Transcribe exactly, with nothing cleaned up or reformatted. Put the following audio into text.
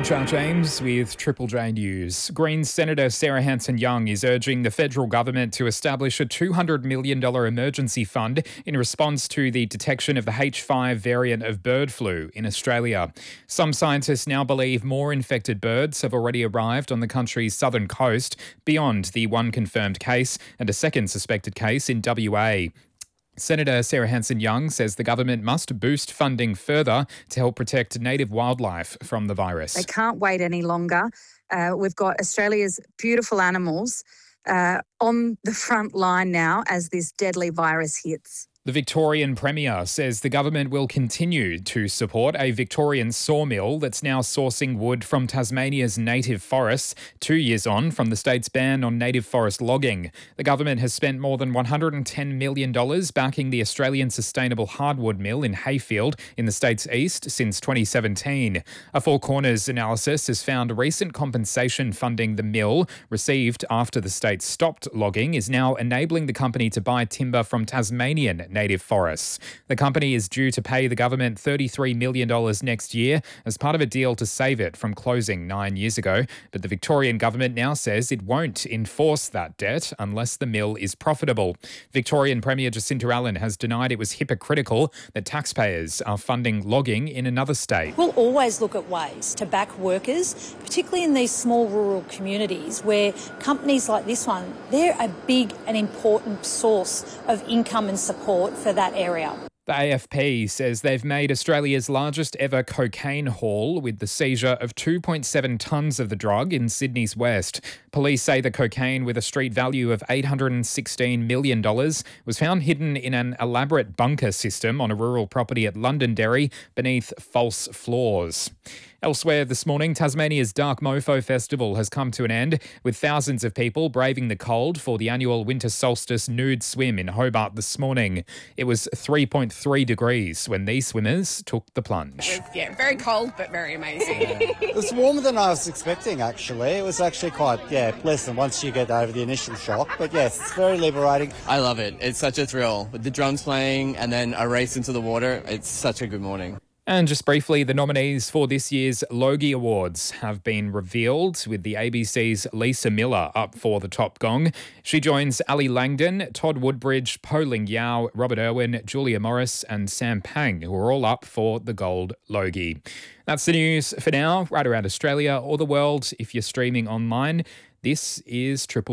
Charles James with Triple J News. Greens Senator Sarah Hanson-Young is urging the federal government to establish a two hundred million dollars emergency fund in response to the detection of the H five variant of bird flu in Australia. Some scientists now believe more infected birds have already arrived on the country's southern coast beyond the one confirmed case and a second suspected case in W A. Senator Sarah Hanson-Young says the government must boost funding further to help protect native wildlife from the virus. They can't wait any longer. Uh, we've got Australia's beautiful animals uh, on the front line now as this deadly virus hits. The Victorian Premier says the government will continue to support a Victorian sawmill that's now sourcing wood from Tasmania's native forests, two years on from the state's ban on native forest logging. The government has spent more than one hundred ten million dollars backing the Australian Sustainable Hardwood Mill in Hayfield in the state's east since twenty seventeen. A Four Corners analysis has found recent compensation funding the mill received after the state stopped logging is now enabling the company to buy timber from Tasmanian native forests. The company is due to pay the government thirty-three million dollars next year as part of a deal to save it from closing nine years ago. But the Victorian government now says it won't enforce that debt unless the mill is profitable. Victorian Premier Jacinta Allen has denied it was hypocritical that taxpayers are funding logging in another state. We'll always look at ways to back workers, particularly in these small rural communities where companies like this one, they're a big and important source of income and support for that area. The A F P says they've made Australia's largest ever cocaine haul with the seizure of two point seven tonnes of the drug in Sydney's west. Police say the cocaine, with a street value of eight hundred sixteen million dollars, was found hidden in an elaborate bunker system on a rural property at Londonderry beneath false floors. Elsewhere this morning, Tasmania's Dark Mofo Festival has come to an end, with thousands of people braving the cold for the annual winter solstice nude swim in Hobart this morning. It was three point three degrees when these swimmers took the plunge. It was, yeah, very cold, but very amazing. It was warmer than I was expecting, actually. It was actually quite, yeah, pleasant once you get over the initial shock. But yes, it's very liberating. I love it. It's such a thrill. With the drums playing and then a race into the water, it's such a good morning. And just briefly, the nominees for this year's Logie Awards have been revealed, with the A B C's Lisa Miller up for the top gong. She joins Ali Langdon, Todd Woodbridge, Po Ling Yao, Robert Irwin, Julia Morris and Sam Pang, who are all up for the Gold Logie. That's the news for now, right around Australia or the world if you're streaming online. This is Triple